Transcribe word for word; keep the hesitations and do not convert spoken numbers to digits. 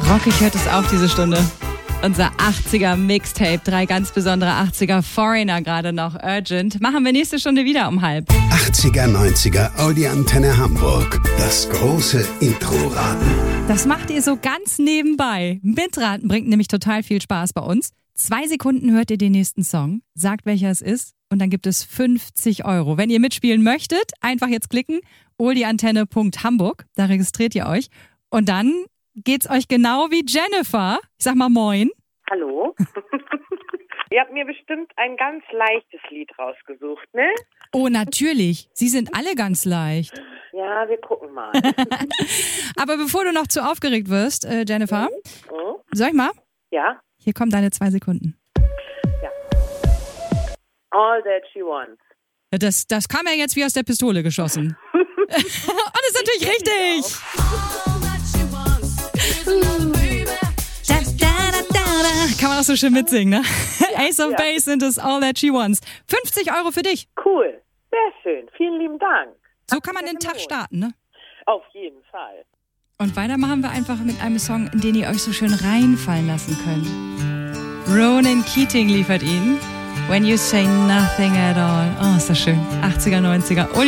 Rockig hört es auf diese Stunde. Unser achtziger Mixtape, drei ganz besondere achtziger Foreigner gerade noch, Urgent. Machen wir nächste Stunde wieder um halb. achtziger, neunziger Audi Antenne Hamburg. Das große Intro-Raten. Das macht ihr so ganz nebenbei. Mitraten bringt nämlich total viel Spaß bei uns. Zwei Sekunden hört ihr den nächsten Song, sagt welcher es ist und dann gibt es fünfzig Euro. Wenn ihr mitspielen möchtet, einfach jetzt klicken, oldiantenne punkt hamburg, da registriert ihr euch und dann geht's euch genau wie Jennifer. Ich sag mal moin. Hallo. Ihr habt mir bestimmt ein ganz leichtes Lied rausgesucht, ne? Oh, natürlich. Sie sind alle ganz leicht. Ja, wir gucken mal. Aber bevor du noch zu aufgeregt wirst, äh, Jennifer, Mhm. Mhm. soll ich mal? Ja? Hier kommen deine zwei Sekunden. Ja. All that she wants. Das, das kam ja jetzt wie aus der Pistole geschossen. Und das ist natürlich richtig. Kann man auch so schön mitsingen, ne? Ja, Ace of ja. Base sind es All That She Wants. fünfzig Euro für dich. Cool. Sehr schön. Vielen lieben Dank. So kann man den Tag starten, ne? Auf jeden Fall. Und weiter machen wir einfach mit einem Song, in den ihr euch so schön reinfallen lassen könnt. Ronan Keating liefert ihn. When You Say Nothing at All. Oh, ist das schön. achtziger, neunziger.